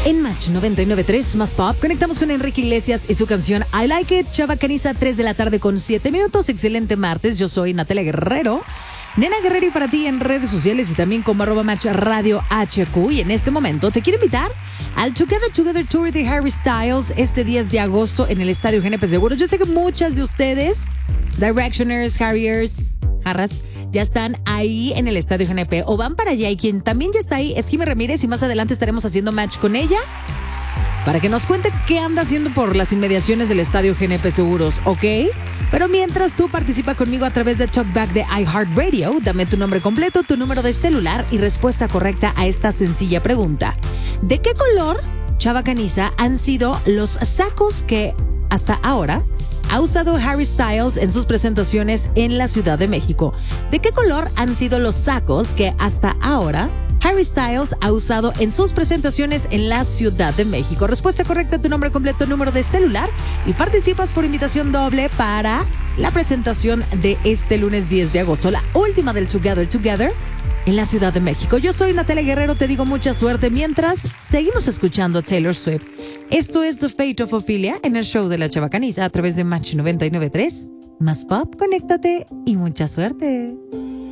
En Match 99.3 más pop, conectamos con Enrique Iglesias y su canción I Like It. Chava Caniza, 3 de la tarde con 7 minutos. Excelente martes. Yo soy Natalia Guerrero. Nena Guerrero, y para ti en redes sociales y también como @Match Radio HQ. Y en este momento te quiero invitar al Together Tour de Harry Styles este 10 de agosto en el Estadio GNP Seguros. Yo sé que muchas de ustedes, Directioners, Harriers, Jarras, ya están ahí en el Estadio GNP o van para allá, y quien también ya está ahí es Jimmy Ramírez, y más adelante estaremos haciendo match con ella para que nos cuente qué anda haciendo por las inmediaciones del Estadio GNP Seguros, ¿ok? Pero mientras, tú participa conmigo a través de Talkback de iHeartRadio. Dame tu nombre completo, tu número de celular y respuesta correcta a esta sencilla pregunta. ¿De qué color, Chava Caniza, han sido los sacos que hasta ahora ha usado Harry Styles en sus presentaciones en la Ciudad de México? ¿De qué color han sido los sacos que hasta ahora Harry Styles ha usado en sus presentaciones en la Ciudad de México? Respuesta correcta, tu nombre completo, número de celular, y participas por invitación doble para la presentación de este lunes 10 de agosto, la última del Together en la Ciudad de México. Yo soy Natalia Guerrero, te digo mucha suerte mientras seguimos escuchando a Taylor Swift. Esto es The Fate of Ophelia en el show de la Chava Caniza a través de Match 99.3. Más pop, conéctate y mucha suerte.